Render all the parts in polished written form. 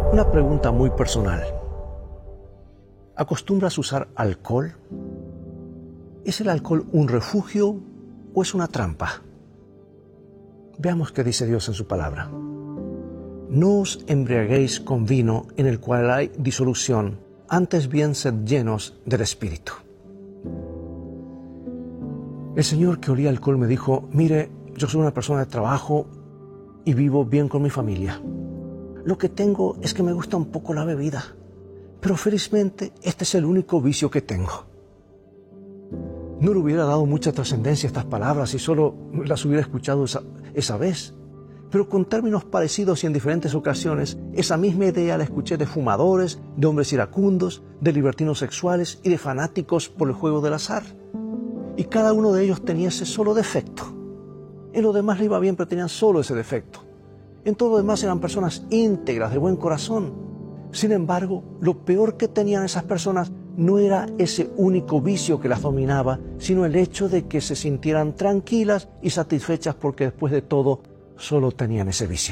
Una pregunta muy personal. ¿Acostumbras usar alcohol? ¿Es el alcohol un refugio o es una trampa? Veamos qué dice Dios en su palabra. No os embriaguéis con vino en el cual hay disolución, antes bien sed llenos del Espíritu. El Señor que olía alcohol me dijo, mire, yo soy una persona de trabajo y vivo bien con mi familia. Lo que tengo es que me gusta un poco la bebida, pero felizmente este es el único vicio que tengo. No le hubiera dado mucha trascendencia a estas palabras si solo las hubiera escuchado esa vez, pero con términos parecidos y en diferentes ocasiones, esa misma idea la escuché de fumadores, de hombres iracundos, de libertinos sexuales y de fanáticos por el juego del azar. Y cada uno de ellos tenía ese solo defecto. En lo demás le iba bien, pero tenían solo ese defecto. En todo lo demás eran personas íntegras, de buen corazón. Sin embargo, lo peor que tenían esas personas no era ese único vicio que las dominaba, sino el hecho de que se sintieran tranquilas y satisfechas porque después de todo solo tenían ese vicio.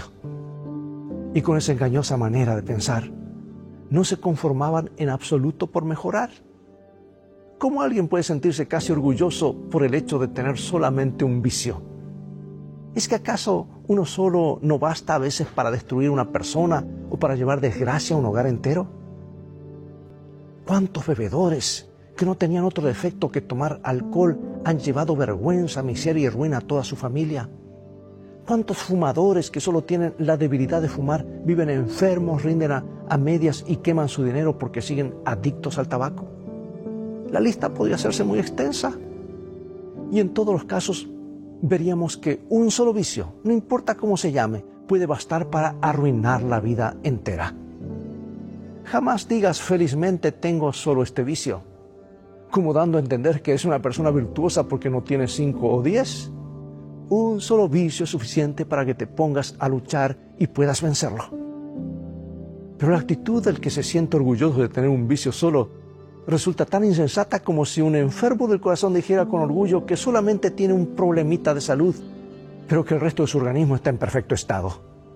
Y con esa engañosa manera de pensar, no se conformaban en absoluto por mejorar. ¿Cómo alguien puede sentirse casi orgulloso por el hecho de tener solamente un vicio? ¿Es que acaso uno solo no basta a veces para destruir una persona o para llevar desgracia a un hogar entero? ¿Cuántos bebedores que no tenían otro defecto que tomar alcohol han llevado vergüenza, miseria y ruina a toda su familia? ¿Cuántos fumadores que solo tienen la debilidad de fumar viven enfermos, rinden a medias y queman su dinero porque siguen adictos al tabaco? La lista podría hacerse muy extensa. Y en todos los casos veríamos que un solo vicio, no importa cómo se llame, puede bastar para arruinar la vida entera. Jamás digas felizmente tengo solo este vicio, como dando a entender que es una persona virtuosa porque no tiene 5 o 10. Un solo vicio es suficiente para que te pongas a luchar y puedas vencerlo. Pero la actitud del que se siente orgulloso de tener un vicio solo resulta tan insensata como si un enfermo del corazón dijera con orgullo que solamente tiene un problemita de salud, pero que el resto de su organismo está en perfecto estado.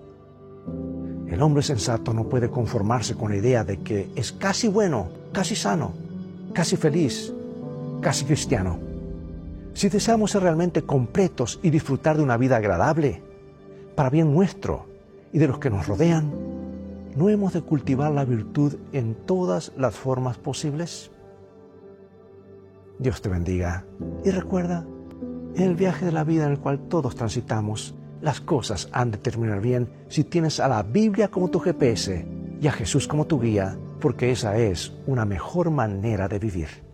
El hombre sensato no puede conformarse con la idea de que es casi bueno, casi sano, casi feliz, casi cristiano. Si deseamos ser realmente completos y disfrutar de una vida agradable, para bien nuestro y de los que nos rodean, ¿no hemos de cultivar la virtud en todas las formas posibles? Dios te bendiga y recuerda, en el viaje de la vida en el cual todos transitamos, las cosas han de terminar bien si tienes a la Biblia como tu GPS y a Jesús como tu guía, porque esa es una mejor manera de vivir.